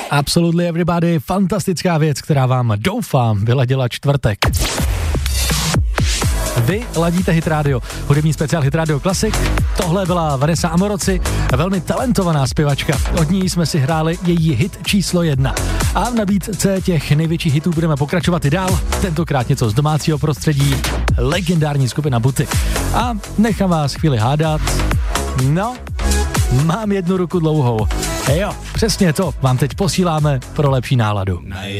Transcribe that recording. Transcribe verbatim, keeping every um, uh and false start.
Absolutely Everybody, fantastická věc, která vám, doufám, vyladila čtvrtek. Vy ladíte Hit Radio, hudební speciál Hit Radio Classic. Tohle byla Vanessa Amoroci, velmi talentovaná zpěvačka. Od ní jsme si hráli její hit číslo jedna. A v nabídce těch největších hitů budeme pokračovat i dál. Tentokrát něco z domácího prostředí, legendární skupina Buty. A nechám vás chvíli hádat. No, mám jednu ruku dlouhou. Jo, přesně to vám teď posíláme pro lepší náladu.